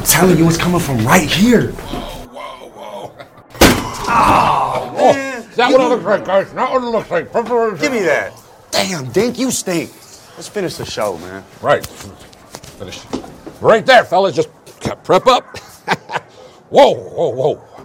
telling you, it's coming from right here. Whoa. Oh, man. Is that what it looks like, guys? Not what it looks like. Preparation. Give me that. Damn, Dink, you stink. Let's finish the show, man. Right. Finish. Right there, fellas. Just prep up. Whoa.